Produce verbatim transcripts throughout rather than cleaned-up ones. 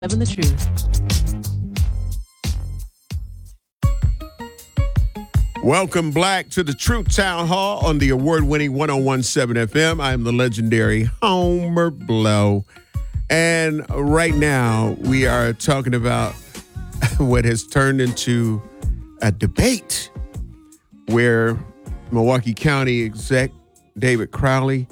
Living the truth. Welcome, Black, to the Truth Town Hall on the award-winning one oh one point seven F M. I am the legendary Homer Blow. And right now, we are talking about what has turned into a debate where Milwaukee County exec David Crowley,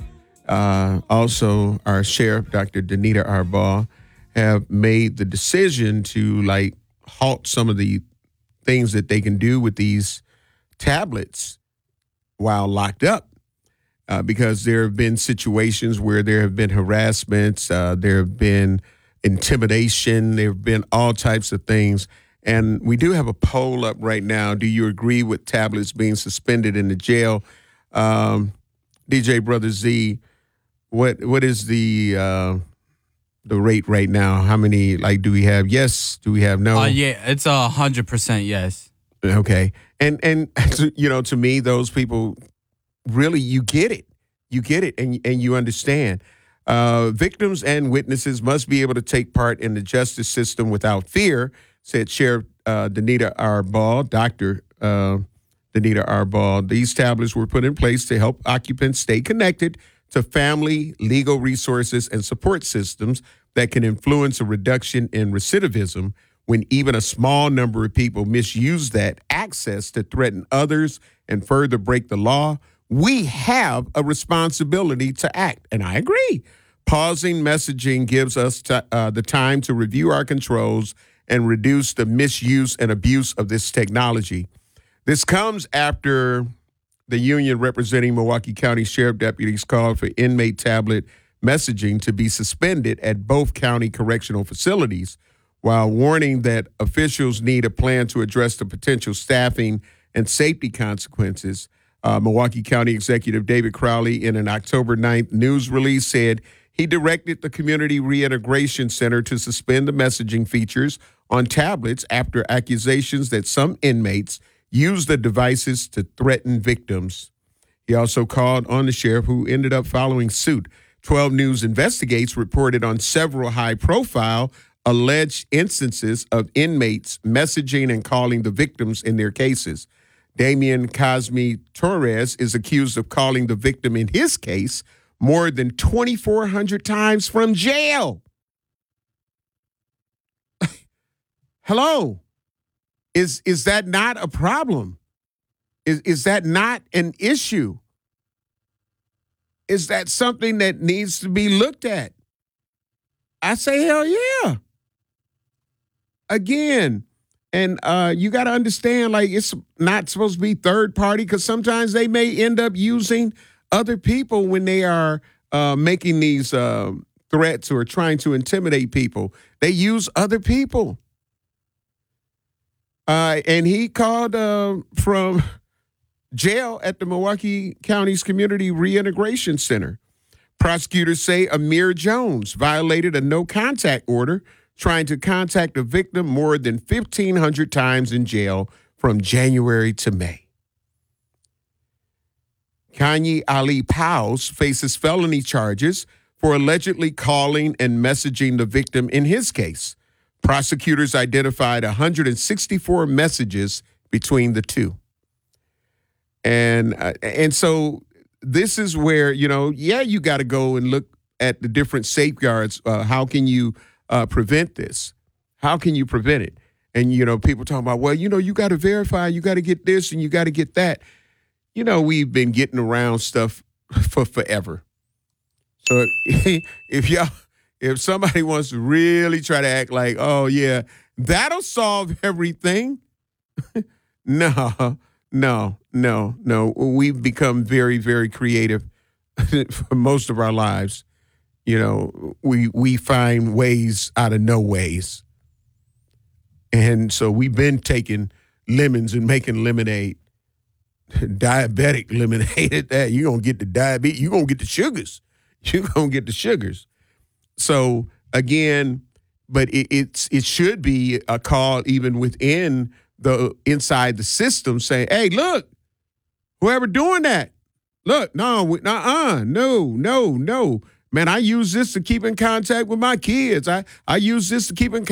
uh, also our sheriff, Doctor Danita Arbaugh, have made the decision to, like, halt some of the things that they can do with these tablets while locked up, uh, because there have been situations where there have been harassments, uh, there have been intimidation, there have been all types of things. And we do have a poll up right now. Do you agree with tablets being suspended in the jail? Um, D J Brother Z, what what is the uh, the rate right now? How many, like, do we have yes? Do we have no? Uh, yeah, it's a hundred percent yes. Okay. And, and you know, to me, those people, really, you get it. You get it, and, and you understand. Uh, victims and witnesses must be able to take part in the justice system without fear, said Sheriff uh, Danita Arbaugh, Doctor Uh, Danita Arbaugh. These tablets were put in place to help occupants stay connected to family, legal resources, and support systems that can influence a reduction in recidivism when even a small number of people misuse that access to threaten others and further break the law. We have a responsibility to act, and I agree. Pausing messaging gives us t- uh, the time to review our controls and reduce the misuse and abuse of this technology. This comes after the union representing Milwaukee County Sheriff deputies called for inmate tablet messaging to be suspended at both county correctional facilities, while warning that officials need a plan to address the potential staffing and safety consequences. Uh, Milwaukee County Executive David Crowley, in an October ninth news release, said he directed the Community Reintegration Center to suspend the messaging features on tablets after accusations that some inmates use the devices to threaten victims. He also called on the sheriff, who ended up following suit. twelve News Investigates reported on several high-profile alleged instances of inmates messaging and calling the victims in their cases. Damian Cosme Torres is accused of calling the victim in his case more than twenty-four hundred times from jail. Hello. Is is that not a problem? Is is that not an issue? Is that something that needs to be looked at? I say, hell yeah. Again, and uh, you got to understand, like, it's not supposed to be third party, because sometimes they may end up using other people when they are uh, making these uh, threats or trying to intimidate people. They use other people. Uh, and he called uh, from jail at the Milwaukee County's Community Reintegration Center. Prosecutors say Amir Jones violated a no-contact order, trying to contact a victim more than fifteen hundred times in jail from January to May. Kanye Ali Powles faces felony charges for allegedly calling and messaging the victim in his case. Prosecutors identified one hundred sixty-four messages between the two. And uh, and so this is where, you know, yeah, you got to go and look at the different safeguards. Uh, how can you uh, prevent this? How can you prevent it? And, you know, people talking about, well, you know, you got to verify, you got to get this and you got to get that. You know, we've been getting around stuff for forever. So if y'all, if somebody wants to really try to act like, oh, yeah, that'll solve everything. no, no, no, no. We've become very, very creative for most of our lives. You know, we we find ways out of no ways. And so we've been taking lemons and making lemonade. Diabetic lemonade at that. You're going to get the diabetes. You're going to get the sugars. You're going to get the sugars. So, again, but it, it's it should be a call even within the inside the system saying, hey, look, whoever doing that, look, no, uh-uh, no, no, no. Man, I use this to keep in contact with my kids. I, I use this to keep in